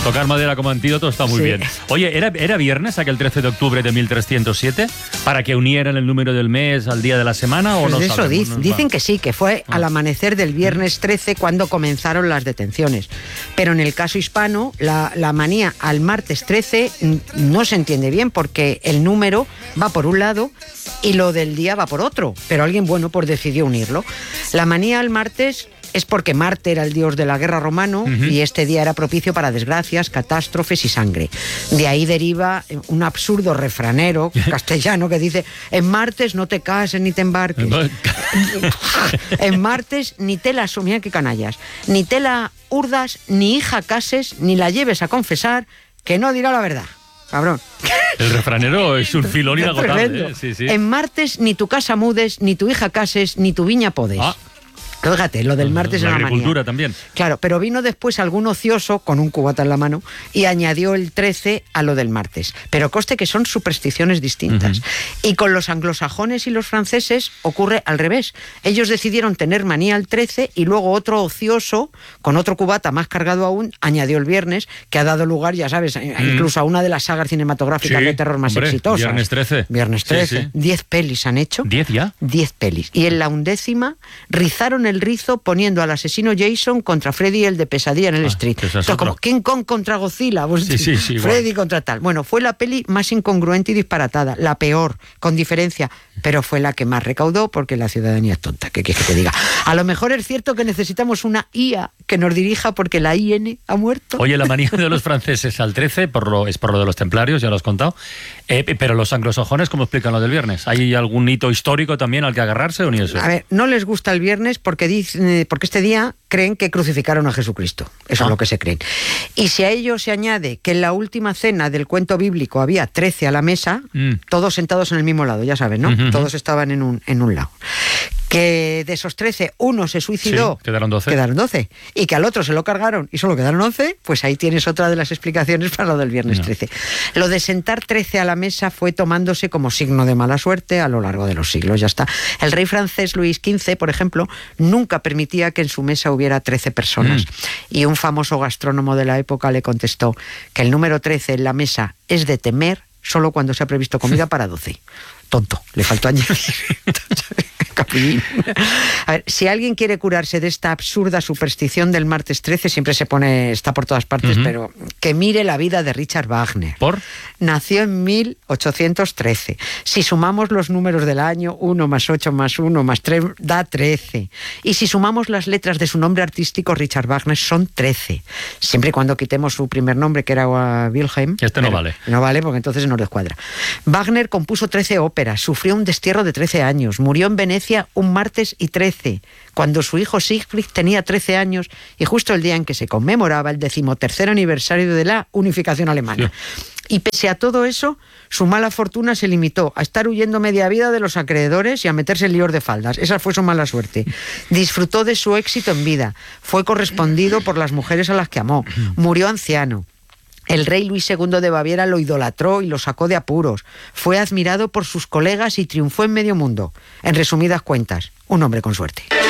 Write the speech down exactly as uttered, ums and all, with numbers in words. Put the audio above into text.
tocar madera como antídoto está muy Sí. bien. Oye, ¿era, ¿era viernes aquel trece de octubre de mil trescientos siete? ¿Para que unieran el número del mes al día de la semana o Pues no eso sabemos? dic- No, dicen va. que sí, que fue al amanecer del viernes trece cuando comenzaron las detenciones. Pero en el caso hispano, la, la manía al martes trece n- no se entiende bien porque el número va por un lado y lo del día va por otro. Pero alguien bueno pues decidió unirlo. La manía al martes es porque Marte era el dios de la guerra romano uh-huh. y este día era propicio para desgracias, catástrofes y sangre. De ahí deriva un absurdo refranero castellano que dice: en martes no te cases ni te embarques. En martes ni te la... Mira qué canallas. Ni te la urdas, ni hija cases, ni la lleves a confesar, que no dirá la verdad. Cabrón. El refranero es un filón inagotable. ¿eh? Sí, sí. En martes ni tu casa mudes, ni tu hija cases, ni tu viña podes. Ah. Fíjate, lo del martes la era una agricultura manía. también. Claro, pero vino después algún ocioso con un cubata en la mano y añadió el trece a lo del martes. Pero conste que son supersticiones distintas. Uh-huh. Y con los anglosajones y los franceses ocurre al revés. Ellos decidieron tener manía al trece y luego otro ocioso con otro cubata más cargado aún añadió el viernes, que ha dado lugar, ya sabes, mm. incluso a una de las sagas cinematográficas sí, de terror más hombre, exitosas. Viernes trece. Viernes trece. Sí, sí. Diez pelis han hecho. ¿Diez ya? Diez pelis. Y en la undécima rizaron el rizo poniendo al asesino Jason contra Freddy, el de Pesadilla en el ah, Street. Es Esto como King Kong contra Godzilla. Pues, sí, sí, sí, Freddy igual. contra tal. Bueno, fue la peli más incongruente y disparatada, la peor, con diferencia, pero fue la que más recaudó porque la ciudadanía es tonta. ¿Qué quieres que te diga? A lo mejor es cierto que necesitamos una I A que nos dirija porque la I N ha muerto. Oye, la manía de los franceses al trece por lo, es por lo de los templarios, ya lo has contado. Eh, pero los anglosajones, ¿cómo explican lo del viernes? ¿Hay algún hito histórico también al que agarrarse o ni eso? A ver, no les gusta el viernes porque, dice, porque este día creen que crucificaron a Jesucristo. Eso ah. es lo que se creen. Y si a ello se añade que en la última cena del cuento bíblico había trece a la mesa, mm. todos sentados en el mismo lado, ya sabes, ¿no? Uh-huh. Todos estaban en un, en un lado. Que de esos trece, uno se suicidó. Sí, quedaron doce. Quedaron doce. Y que al otro se lo cargaron y solo quedaron once, pues ahí tienes otra de las explicaciones para lo del viernes no. trece. Lo de sentar trece a la mesa fue tomándose como signo de mala suerte a lo largo de los siglos, ya está. El rey francés Luis quince, por ejemplo, nunca permitía que en su mesa hubiera trece personas. Mm. Y un famoso gastrónomo de la época le contestó que el número trece en la mesa es de temer solo cuando se ha previsto comida para doce. Tonto, le faltó añadir. A ver, si alguien quiere curarse de esta absurda superstición del martes trece, siempre se pone, está por todas partes, uh-huh. pero que mire la vida de Richard Wagner. ¿Por? Nació en mil ochocientos trece. Si sumamos los números del año, uno más ocho más uno más tres, da trece. Y si sumamos las letras de su nombre artístico, Richard Wagner, son trece. Siempre y cuando quitemos su primer nombre, que era Wilhelm. Este no vale. No vale, porque entonces nos descuadra. Wagner compuso trece óperas, sufrió un destierro de trece años, murió en Venecia un martes y trece, cuando su hijo Siegfried tenía trece años y justo el día en que se conmemoraba el decimotercer aniversario de la unificación alemana. Sí. Y pese a todo eso, su mala fortuna se limitó a estar huyendo media vida de los acreedores y a meterse en líos de faldas. Esa fue su mala suerte. Disfrutó de su éxito en vida, fue correspondido por las mujeres a las que amó, murió anciano. El rey Luis segundo de Baviera lo idolatró y lo sacó de apuros. Fue admirado por sus colegas y triunfó en medio mundo. En resumidas cuentas, un hombre con suerte.